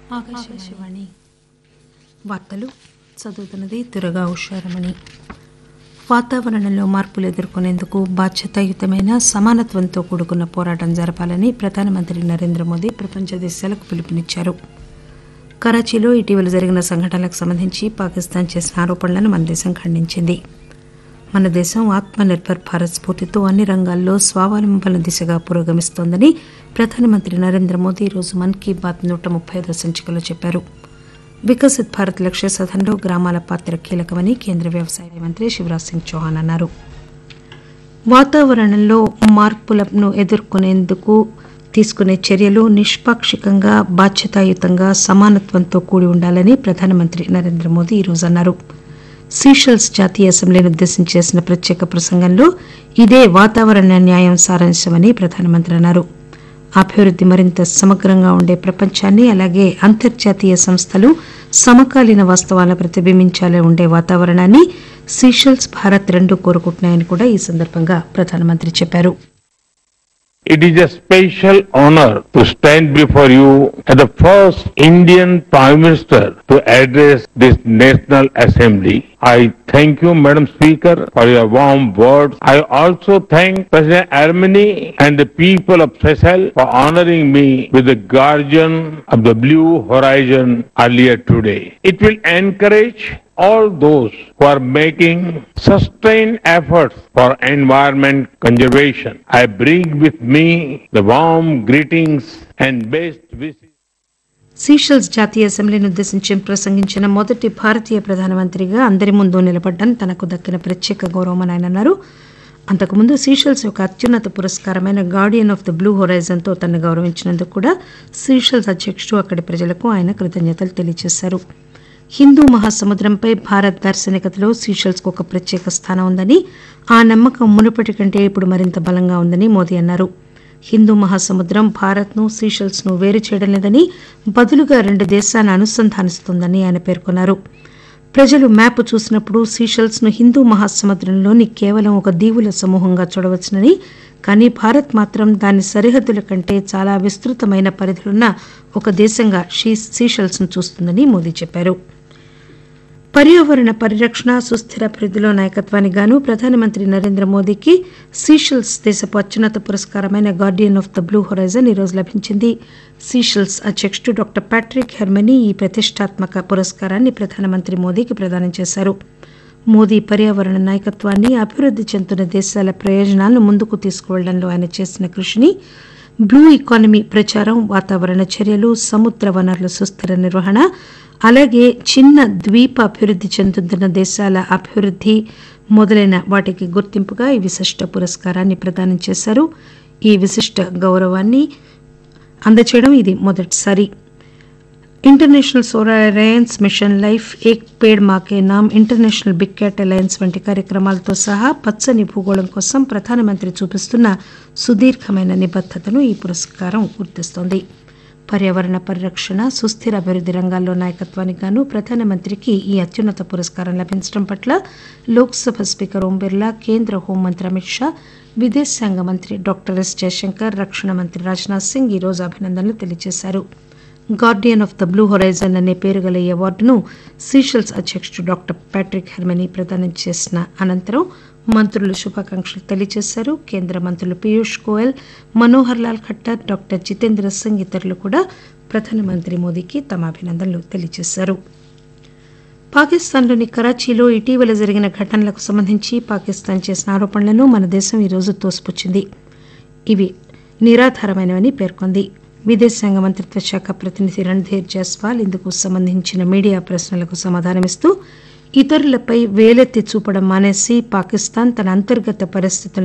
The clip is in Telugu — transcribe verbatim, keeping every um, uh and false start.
ఆకాశవాణి వార్తలు చదువుతున్నది దుర్గా ఉషారమణి. వాతావరణంలో మార్పులు ఎదుర్కొనేందుకు బాధ్యతాయుతమైన సమానత్వంతో కూడుకున్న పోరాటం జరపాలని ప్రధానమంత్రి నరేంద్ర మోదీ ప్రపంచ దేశాలకు పిలుపునిచ్చారు. కరాచీలో ఇటీవల జరిగిన సంఘటనలకు సంబంధించి పాకిస్తాన్ చేసిన ఆరోపణలను మన దేశం ఖండించింది. మన దేశం ఆత్మ నిర్భర్ భారత్ స్ఫూర్తితో అన్ని రంగాల్లో స్వావలంబన దిశగా పురోగమిస్తోందని ప్రధానమంత్రి నరేంద్ర మోదీ ఈరోజు మన్ కీ బాత్ నూట ముప్పై ఐదో సంచికలో చెప్పారు. వికసిత్ భారత్ లక్ష్య సాధనలో గ్రామాల పాత్ర కీలకమని కేంద్ర వ్యవసాయ మంత్రి శివరాజ్ సింగ్ చౌహాన్ అన్నారు. వాతావరణంలో మార్పులను ఎదుర్కొనేందుకు తీసుకునే చర్యలు నిష్పాక్షికంగా బాధ్యతాయుతంగా సమానత్వంతో కూడి ఉండాలని ప్రధానమంత్రి నరేంద్ర మోదీ ఈరోజు అన్నారు. సీషెల్స్ జాతీయ అసెంబ్లీని ఉద్దేశించి చేసిన ప్రత్యేక ప్రసంగంలో ఇదే వాతావరణ న్యాయం సారాంశమని ప్రధానమంత్రి అన్నారు. అభివృద్ది మరింత సమగ్రంగా ఉండే ప్రపంచాన్ని, అలాగే అంతర్జాతీయ సంస్థలు సమకాలీన వాస్తవాలను ప్రతిబింబించాలే ఉండే వాతావరణాన్ని సీషెల్స్, భారత్ రెండూ కోరుకుంటున్నాయని కూడా ఈ సందర్భంగా ప్రధానమంత్రి చెప్పారు. It is a special honor to stand before you as the first Indian Prime Minister to address this National Assembly. I thank you, Madam Speaker, for your warm words. I also thank President Armeni and the people of Seychelles for honoring me with the Guardian of the Blue Horizon earlier today. It will encourage all those who are making sustained efforts for environment conservation. I bring with me the warm greetings and best wishes. Seychelles జాతీయ అసెంబ్లీని ఉద్దేశించి ప్రసంగించిన మొదటి భారతీయ ప్రధానమంత్రిగా అందరి ముందు నిలబడ్డం తనకు దక్కిన ప్రత్యేక గౌరవమని ఆయన అన్నారు. అంతకుముందు సీషెల్స్ యొక్క అత్యున్నత పురస్కారమైన గార్డియన్ ఆఫ్ ద బ్లూ హొరైజన్తో తనను గౌరవించినందుకు కూడా సీషెల్స్ అధ్యక్షుడు అక్కడి ప్రజలకు ఆయన కృతజ్ఞతలు తెలియజేశారు. హిందూ మహాసముద్రంపై భారత్ దార్శనికతలో సీషెల్స్ కు ఒక ప్రత్యేక స్థానం ఉందని, ఆ నమ్మకం మునుపటి కంటే ఇప్పుడు మరింత బలంగా ఉందని మోదీ అన్నారు. హిందూ మహాసముద్రం భారత్ ను సీషెల్స్ ను వేరు చేయడం లేదని, బదులుగా రెండు దేశాలను అనుసంధానిస్తోందని ఆయన పేర్కొన్నారు. ప్రజలు మ్యాప్ చూసినప్పుడు సీషెల్స్ ను హిందూ మహాసముద్రంలోని కేవలం ఒక దీవుల సమూహంగా చూడవచ్చునని, కానీ భారత్ మాత్రం దాని సరిహద్దుల కంటే చాలా విస్తృతమైన పరిధిలున్న ఒక దేశంగా సీషెల్స్ ను చూస్తుందని మోదీ చెప్పారు. పర్యావరణ పరిరక్షణ, సుస్థిర అభివృద్దిలో నాయకత్వానికి గాను ప్రధానమంత్రి నరేంద్ర మోదీకి సీషెల్స్ దేశపు అత్యున్నత పురస్కారమైన Guardian of the blue horizon ఈరోజు లభించింది. సీషెల్స్ అధ్యక్షుడు డాక్టర్ ప్యాట్రిక్ హెర్మనీ ఈ ప్రతిష్టాత్మక పురస్కారాన్ని ప్రధానమంత్రి మోదీకి ప్రదానం చేశారు. మోదీ పర్యావరణ నాయకత్వాన్ని, అభివృద్ది చెందుతున్న దేశాల ప్రయోజనాలను ముందుకు తీసుకువెళ్లడంలో ఆయన చేసిన కృషిని, బ్లూ ఎకానమీ ప్రచారం, వాతావరణ చర్యలు, సముద్ర వనరుల సుస్థిర నిర్వహణ, అలాగే చిన్న ద్వీప అభివృద్ది చెందుతున్న దేశాల అభివృద్ది మొదలైన వాటికి గుర్తింపుగా ఈ విశిష్ట పురస్కారాన్ని ప్రదానం చేశారు. ఈ విశిష్ట గౌరవాన్ని అందచేయడం ఇది మొదటిసారి. International solar alliance, mission life, ఏక్ పేడ్ మాకే నామ్, ఇంటర్నేషనల్ బిగ్ క్యాట్ అలయన్స్ వంటి కార్యక్రమాలతో సహా పచ్చని భూగోళం కోసం ప్రధానమంత్రి చూపిస్తున్న సుదీర్ఘమైన నిబద్దతను ఈ పురస్కారం గుర్తిస్తోంది. పర్యావరణ పరిరక్షణ, సుస్థిర అభివృద్ది రంగాల్లో నాయకత్వానికి గాను ప్రధానమంత్రికి ఈ అత్యున్నత పురస్కారం లభించడం పట్ల లోక్సభ స్పీకర్ ఓం బిర్లా, కేంద్ర హోంమంత్రి అమిత్ షా, విదేశాంగ మంత్రి డాక్టర్ ఎస్ జయశంకర్, రక్షణ మంత్రి రాజ్నాథ్ సింగ్ ఈరోజు అభినందనలు తెలియజేశారు. Guardian of the blue horizon అనే పేరు గల ఈ అవార్డును సీషెల్స్ అధ్యక్షుడు డాక్టర్ ప్యాట్రిక్ హెర్మనీ ప్రదానం చేసిన అనంతరం మంత్రులు శుభాకాంక్షలు తెలియజేశారు. కేంద్ర మంత్రులు పీయూష్ గోయల్, మనోహర్ లాల్ ఖట్టర్, డాక్టర్ జితేంద్ర సింగ్ ఇతరులు కూడా ప్రధానమంత్రి మోదీకి తమ అభినందనలు తెలియజేశారు. పాకిస్తాన్లోని కరాచీలో ఇటీవల జరిగిన ఘటనలకు సంబంధించి పాకిస్తాన్ చేసిన ఆరోపణలను మన దేశం ఈరోజు తోసిపుచ్చింది. ఇవి నిరాధారమైనవని పేర్కొంది. విదేశాంగ మంత్రిత్వ శాఖ ప్రతినిధి రణ్ధీర్ జైస్వాల్ ఇందుకు సంబంధించిన మీడియా ప్రశ్నలకు సమాధానమిస్తూ, ఇతరులపై వేలెత్తి చూపడం మానేసి పాకిస్తాన్ తన అంతర్గత పరిస్థితులను